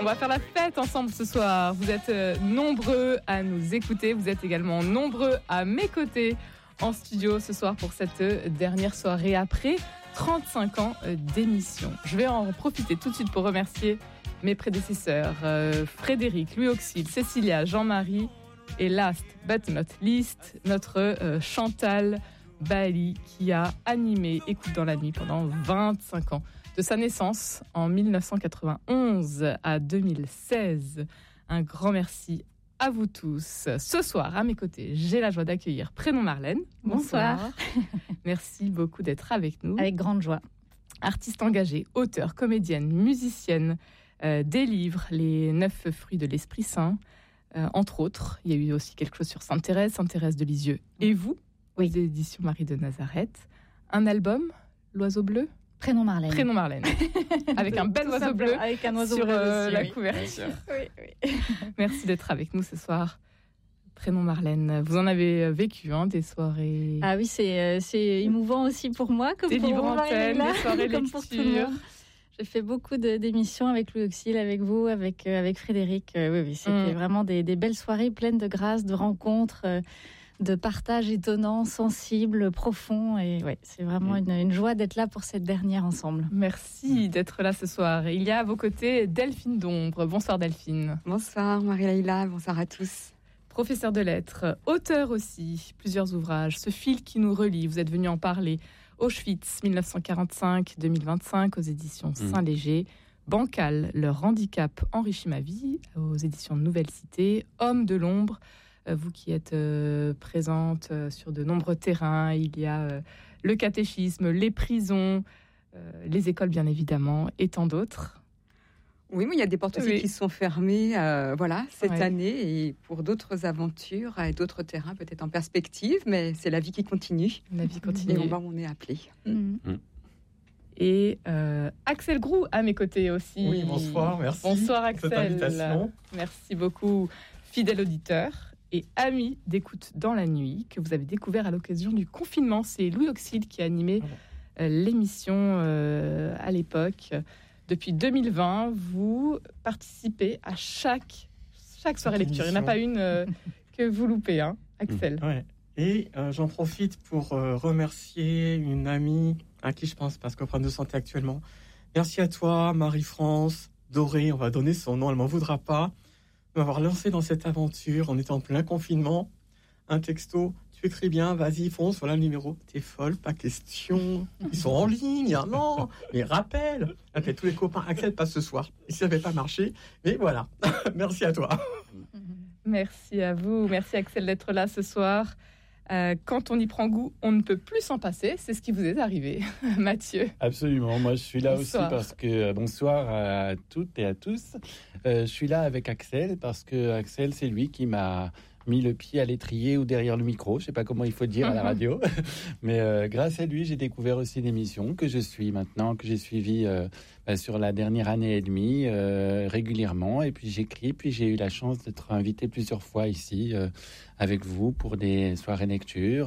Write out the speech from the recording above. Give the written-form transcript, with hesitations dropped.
On va faire la fête ensemble ce soir. Vous êtes nombreux à nous écouter. Vous êtes également nombreux à mes côtés en studio ce soir pour cette dernière soirée après 35 ans d'émission. Je vais en profiter tout de suite pour remercier mes prédécesseurs, Frédéric, Louis Auxil, Cécilia, Jean-Marie et last but not least, notre Chantal Bailly qui a animé Écoute dans la nuit pendant 25 ans. De sa naissance en 1991 à 2016. Un grand merci à vous tous. Ce soir, à mes côtés, j'ai la joie d'accueillir Prénom Marlène. Bonsoir. Merci beaucoup d'être avec nous. Avec grande joie. Artiste engagée, auteure, comédienne, musicienne, des livres, Les 9 fruits de l'Esprit Saint, entre autres. Il y a eu aussi quelque chose sur Sainte-Thérèse de Lisieux. Et vous, aux éditions Marie de Nazareth. Un album, L'Oiseau Bleu. Prénom Marlène. Avec un bel oiseau bleu avec un oiseau sur bleu aussi, la couverture. Oui. Merci d'être avec nous ce soir. Prénom Marlène, vous en avez vécu des soirées. Ah oui, c'est émouvant aussi pour moi, comme des pour livres antennes, des soirées comme lecture. Pour tout le monde. J'ai fait beaucoup d'émissions avec Louis Auxil, avec vous, avec Frédéric. Oui, c'était vraiment des belles soirées pleines de grâce, de rencontres. De partage étonnant, sensible, profond. Et ouais, c'est vraiment une joie d'être là pour cette dernière ensemble. Merci d'être là ce soir. Il y a à vos côtés Delphine Dombre. Bonsoir Delphine. Bonsoir Marie-Laïla, bonsoir à tous. Professeur de lettres, auteur aussi, plusieurs ouvrages. Ce fil qui nous relie, vous êtes venu en parler. Auschwitz, 1945-2025, aux éditions Saint-Léger. Bancal, leur handicap enrichit ma vie, aux éditions Nouvelle Cité. Homme de l'ombre. Vous qui êtes présente sur de nombreux terrains, il y a le catéchisme, les prisons, les écoles bien évidemment, et tant d'autres. Oui, mais il y a des portes aussi qui sont fermées cette année, et pour d'autres aventures et d'autres terrains peut-être en perspective, mais c'est la vie qui continue. La vie continue. Et on va où on est appelé. Et Axel Groux à mes côtés aussi. Oui, bonsoir, merci. Bonsoir Axel. Pour cette invitation. Merci beaucoup, fidèle auditeur et ami d'écoute dans la nuit, que vous avez découvert à l'occasion du confinement. C'est Louis Auxil qui a animé l'émission à l'époque. Depuis 2020, vous participez à chaque soirée lecture. Il n'y en a pas une que vous loupez, Axel. Ouais. Et j'en profite pour remercier une amie à qui je pense parce qu'au problème de santé actuellement. Merci à toi, Marie-France, Doré, on va donner son nom, elle m'en voudra pas, m'avoir lancé dans cette aventure en étant en plein confinement. Un texto, tu écris bien, vas-y, fonce, voilà le numéro. T'es folle, pas question. Ils sont en ligne, non, mais rappelle. Appelle tous les copains, Axel passe ce soir. Et ça n'avait pas marché, mais voilà. Merci à toi. Merci à vous, merci Axel d'être là ce soir. Quand on y prend goût, on ne peut plus s'en passer. C'est ce qui vous est arrivé, Mathieu. Absolument. Moi, je suis là bonsoir. aussi parce que bonsoir à toutes et à tous. Je suis là avec Axel parce que Axel, c'est lui qui m'a mis le pied à l'étrier ou derrière le micro. Je sais pas comment il faut dire à la radio, mais grâce à lui, j'ai découvert aussi l'émission que je suis maintenant, que j'ai suivie sur la dernière année et demie régulièrement. Et puis j'écris, puis j'ai eu la chance d'être invité plusieurs fois ici avec vous pour des soirées lecture.